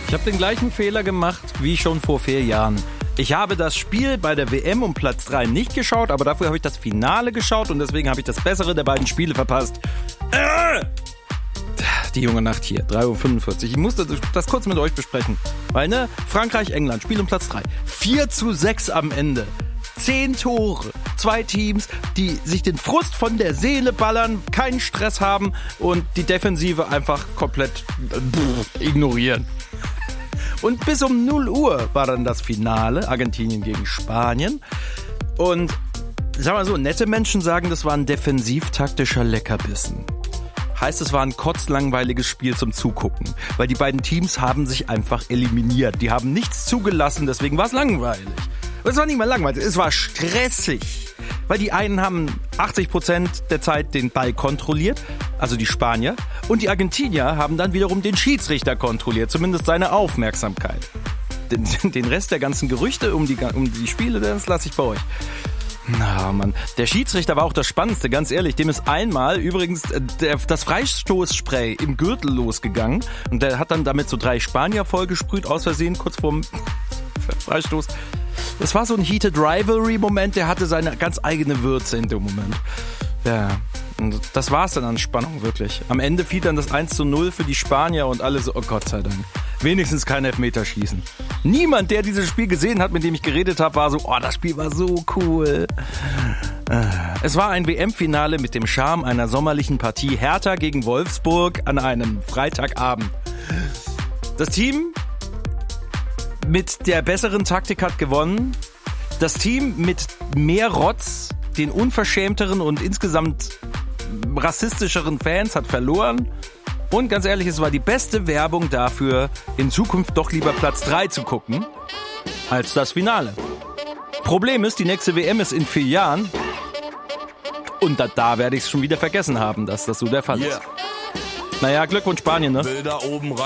Ich habe den gleichen Fehler gemacht wie schon vor 4 Jahren. Ich habe das Spiel bei der WM um Platz 3 nicht geschaut, aber dafür habe ich das Finale geschaut und deswegen habe ich das bessere der beiden Spiele verpasst. Die junge Nacht hier, 3:45 Uhr. Ich musste das kurz mit euch besprechen. Weil, Frankreich, England, Spiel um Platz 3. 4:6 am Ende. 10 Tore. 2 Teams, die sich den Frust von der Seele ballern, keinen Stress haben und die Defensive einfach komplett ignorieren. Und bis um 0 Uhr war dann das Finale, Argentinien gegen Spanien. Und sag mal so, nette Menschen sagen, das war ein defensiv-taktischer Leckerbissen. Heißt, es war ein kotzlangweiliges Spiel zum Zugucken, weil die beiden Teams haben sich einfach eliminiert. Die haben nichts zugelassen, deswegen war es langweilig. Und es war nicht mal langweilig, es war stressig, weil die einen haben 80% der Zeit den Ball kontrolliert, also die Spanier, und die Argentinier haben dann wiederum den Schiedsrichter kontrolliert, zumindest seine Aufmerksamkeit. Den Rest der ganzen Gerüchte um die Spiele, das lasse ich bei euch. Na Mann, der Schiedsrichter war auch das Spannendste, ganz ehrlich. Dem ist einmal übrigens das Freistoßspray im Gürtel losgegangen und der hat dann damit so 3 Spanier vollgesprüht, aus Versehen, kurz vorm Freistoß. Das war so ein Heated Rivalry-Moment, der hatte seine ganz eigene Würze in dem Moment. Ja, und das war's dann an Spannung, wirklich. Am Ende fiel dann das 1:0 für die Spanier und alle so, oh Gott sei Dank. Wenigstens kein Elfmeterschießen. Niemand, der dieses Spiel gesehen hat, mit dem ich geredet habe, war so, oh, das Spiel war so cool. Es war ein WM-Finale mit dem Charme einer sommerlichen Partie Hertha gegen Wolfsburg an einem Freitagabend. Das Team mit der besseren Taktik hat gewonnen. Das Team mit mehr Rotz, den unverschämteren und insgesamt rassistischeren Fans hat verloren. Und ganz ehrlich, es war die beste Werbung dafür, in Zukunft doch lieber Platz 3 zu gucken, als das Finale. Problem ist, die nächste WM ist in 4 Jahren. Und da werde ich es schon wieder vergessen haben, dass das so der Fall ist. Naja, Glückwunsch Spanien, ne? Will da oben rein.